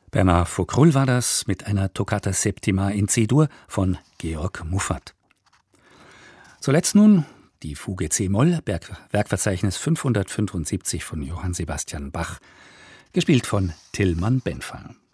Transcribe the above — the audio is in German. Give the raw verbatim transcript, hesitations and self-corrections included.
Bernard Faucrull war das mit einer Toccata Septima in C-Dur von Georg Muffat. Zuletzt nun die Fuge C-Moll, Werkverzeichnis fünfhundertfünfundsiebzig von Johann Sebastian Bach, gespielt von Tilman Benfall.